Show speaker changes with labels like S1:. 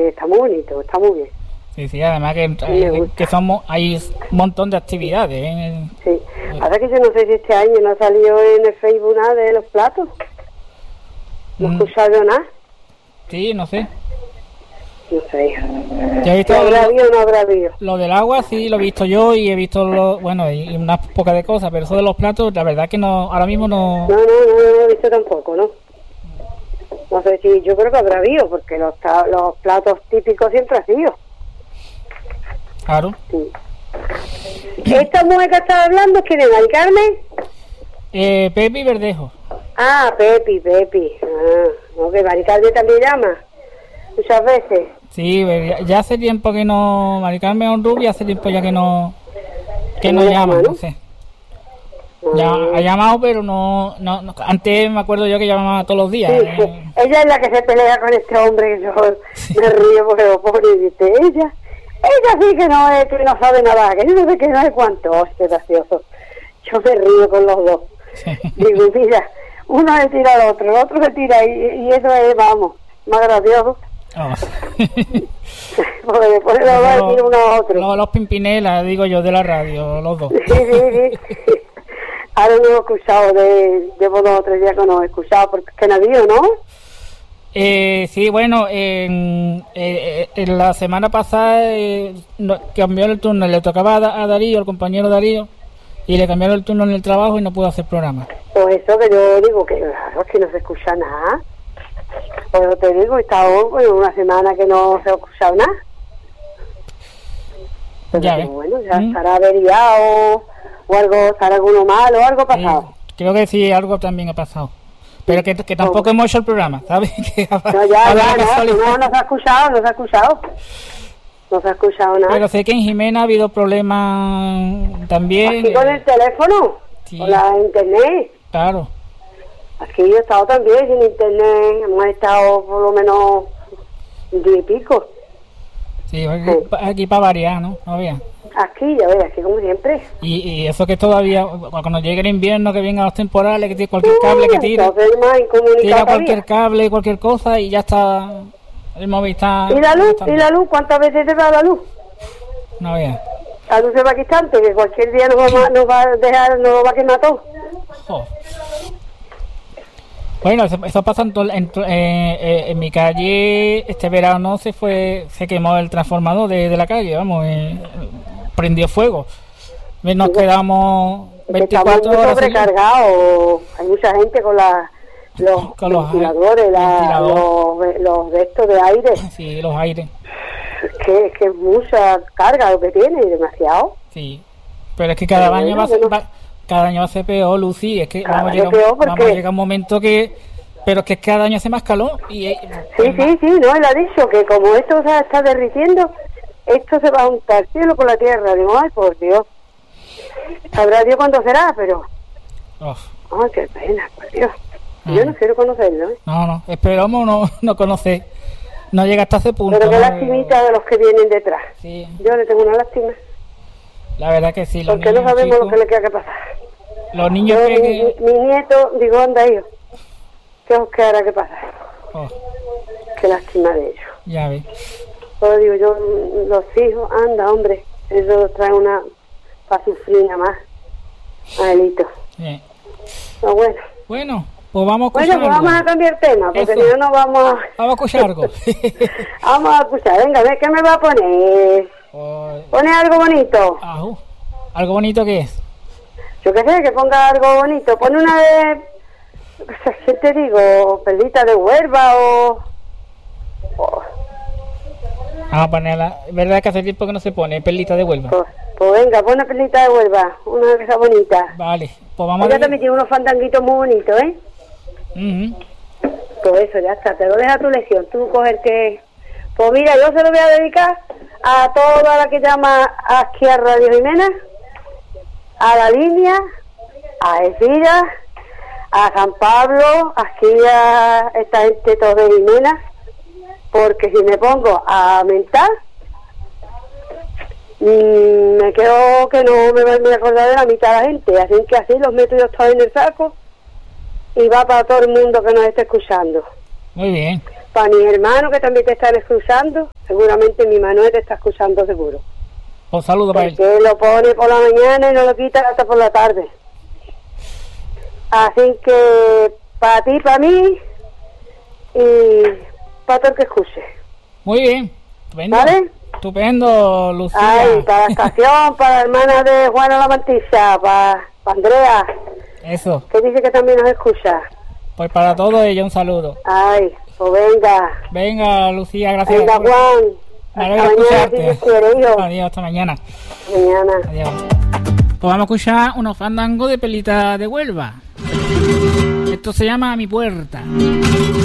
S1: que está muy bonito, está muy bien.
S2: Sí, además que hay un montón de actividades, ¿eh?
S1: Sí, ahora que yo no sé si este año no ha salido en el Facebook nada de los platos. No he escuchado nada.
S2: Sí, no sé.
S1: No sé.
S2: ¿Ya he visto
S1: ¿Habrá habido o no habrá habido?
S2: Lo del agua sí lo he visto yo y he visto y unas pocas de cosas, pero eso de los platos, la verdad que no, ahora mismo no.
S1: No lo he visto tampoco, ¿no? No sé si yo creo que habrá habido, porque los platos típicos siempre ha sido.
S2: Claro.
S1: Sí. ¿Esta mujer que estaba hablando es quién es, Mari Carmen?
S2: Pepi Verdejo.
S1: Ah, Pepi. No, que Mari Carmen también llama. Muchas veces.
S2: Sí, ya hace tiempo que no. Mari Carmen Onrubia hace tiempo ya que no llama, no sé. Ya ha llamado, pero no. Antes me acuerdo yo que llamaba todos los días.
S1: Sí, ella es la que se pelea con este hombre, que yo me río porque lo pobre, dice, ella sí que no sabe nada, que yo no sé qué, no sé cuánto. Qué gracioso. Yo me río con los dos. Sí. Digo, mira, uno le tira al otro, el otro le tira y eso es, vamos, más gracioso.
S2: Oh.
S1: Porque después lo va a decir uno a otro.
S2: Los Pimpinelas, digo yo, de la radio, los dos.
S1: Sí. Ahora no he escuchado de vosotros, ya que no he escuchado, porque es que no ha habido, ¿no?
S2: Sí, bueno, en la semana pasada cambió el turno, le tocaba a Darío, al compañero Darío, y le cambiaron el turno en el trabajo y no pudo hacer programa.
S1: Pues eso que yo digo, que claro, es que no se escucha nada. Pues te digo, he estado una semana que no se ha escuchado nada. Pero
S2: ya ves.
S1: Bueno, ya estará averiado o algo, estará alguno malo o algo pasado.
S2: Sí, creo que sí, algo también ha pasado. Pero que tampoco hemos hecho el programa, ¿sabes?
S1: No se ha escuchado. No se ha escuchado nada.
S2: Pero sé que en Jimena ha habido problemas también.
S1: ¿Aquí con el teléfono?
S2: Sí.
S1: ¿Con la internet?
S2: Claro.
S1: Aquí yo he estado también sin internet, hemos estado por lo menos 10 y pico.
S2: Sí, aquí para variar, ¿no?
S1: Aquí, ya ves, aquí como siempre.
S2: Y eso que todavía, cuando llegue el invierno, que vengan los temporales, que tire cualquier cable que tire. Tira cualquier cable, cualquier cosa y ya está el móvil está...
S1: ¿Y la luz? ¿Y la luz? ¿Cuántas veces se va la luz?
S2: No veas.
S1: La luz se va quitando, que cualquier día nos va a dejar, nos va a quemar todo.
S2: Oh. Bueno, eso pasa en mi calle. Este verano se quemó el transformador de la calle, vamos, prendió fuego. Nos quedamos 24 horas
S1: sobrecargados. Hay mucha gente con los ventiladores, los de estos de aire.
S2: Sí, los aires.
S1: Es que es mucha carga lo que tiene, demasiado.
S2: Sí, pero es que cada año va a ser peor, Lucy. Es que vamos a llegar a un momento que... Pero es que cada año hace más calor. Sí,
S1: no, él ha dicho que como esto se está derritiendo, esto se va a juntar el cielo con la tierra. Digo, ay, por Dios. Sabrá Dios cuándo será, pero... Ay, qué pena, por Dios. Yo no quiero conocerlo, ¿eh?
S2: No, esperamos no conocer. No llega hasta ese punto.
S1: Pero qué lastimita de los que vienen detrás.
S2: Sí.
S1: Yo le tengo una lástima.
S2: La verdad que sí.
S1: Porque no sabemos lo que le queda que pasar.
S2: Los niños
S1: mi nieto, digo, anda ellos. ¿Qué os quedará que pasar? Qué lástima de ellos.
S2: Ya ves.
S1: Pero digo yo, los hijos, anda, hombre, eso trae una para sufrir nada más. Adelito.
S2: Bien.
S1: No,
S2: bueno, pues vamos a escuchar
S1: algo. Vamos a cambiar tema, porque si no vamos
S2: a escuchar algo.
S1: Vamos a escuchar, venga, a ver qué me va a poner. Pone algo bonito.
S2: ¿Algo bonito qué es?
S1: Yo qué sé, que ponga algo bonito. Pone una de... ¿Qué te digo? Perlita de Huelva o...
S2: Vamos a ponerla. Es verdad que hace tiempo que no se pone perlita de Huelva.
S1: Pues venga, pon una perlita de Huelva. Una que sea bonita.
S2: Vale, pues vamos
S1: Ella también tiene unos fandanguitos muy bonitos, ¿eh? Pues eso, ya está. Te lo deja tu lección. Tú coger que... Pues mira, yo se lo voy a dedicar a toda la que llama aquí a Radio Jimena, a La Línea, a Elvira, a San Pablo, aquí a esta gente todo de Jimena, porque si me pongo a mentar, me quedo que no me voy a acordar de la mitad de la gente, así que así los meto yo todos en el saco y va para todo el mundo que nos esté escuchando.
S2: Muy bien.
S1: para mis hermanos que también te están escuchando, seguramente mi Manuel te está escuchando seguro.
S2: Un saludo para él.
S1: Porque lo pone por la mañana y no lo quita hasta por la tarde. Así que para ti, para mí y para todo el que escuche.
S2: Muy bien, estupendo.
S1: ¿Vale?
S2: Estupendo, Lucía.
S1: Ay, para la estación, para la hermana de Juana La Mantilla, para Andrea,
S2: Eso,
S1: que dice que también nos escucha.
S2: pues para todos ellos un saludo.
S1: Ay, pues venga.
S2: Venga, Lucía, gracias.
S1: Venga, Juan.
S2: Me
S1: Hasta
S2: alegra
S1: mañana, si
S2: escucharte.
S1: Dios quiere, hijo.
S2: Adiós, hasta mañana.
S1: Mañana.
S2: Adiós. Pues vamos a escuchar unos fandangos de Pelita de Huelva. Esto se llama A mi puerta.